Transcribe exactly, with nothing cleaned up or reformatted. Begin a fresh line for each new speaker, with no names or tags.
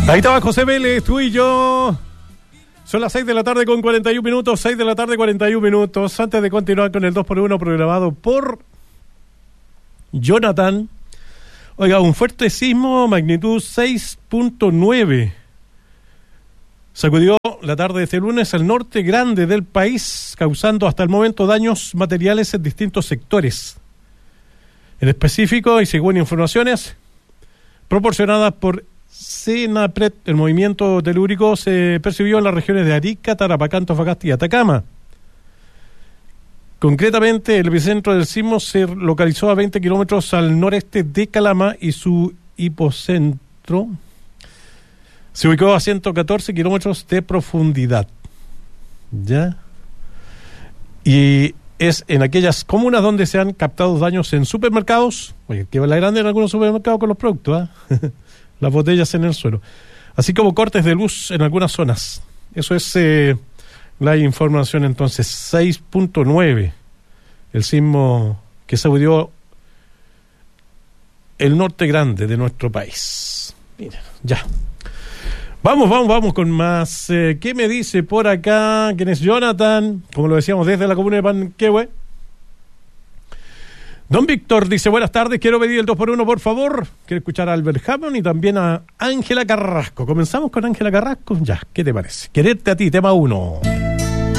Ahí estaba José Vélez, tú y yo. Son las seis de la tarde con cuarenta y un minutos, seis de la tarde cuarenta y un minutos. Antes de continuar con el dos por uno programado por Jonathan. Oiga, un fuerte sismo, magnitud seis punto nueve. Sacudió la tarde de este lunes al norte grande del país, causando hasta el momento daños materiales en distintos sectores. En específico, y según informaciones proporcionadas por Senapred, el movimiento telúrico se percibió en las regiones de Arica, Tarapacá, Antofagasta y Atacama. Concretamente, el epicentro del sismo se localizó a veinte kilómetros al noreste de Calama y su hipocentro se ubicó a ciento catorce kilómetros de profundidad. ¿Ya? Y es en aquellas comunas donde se han captado daños en supermercados. Oye, que va la grande en algunos supermercados con los productos, ¿eh? Las botellas en el suelo, así como cortes de luz en algunas zonas. Eso es eh, la información. Entonces, seis punto nueve, el sismo que sacudió el norte grande de nuestro país. Mira, ya. Vamos, vamos, vamos con más. Eh, ¿Qué me dice por acá? ¿Quién es Jonathan? Como lo decíamos, desde la comuna de Panquehue. Don Víctor dice, buenas tardes, quiero pedir el dos por uno, por favor. Quiero escuchar a Albert Hammond y también a Ángela Carrasco. Comenzamos con Ángela Carrasco. Ya, ¿qué te parece? Quererte a ti, tema uno.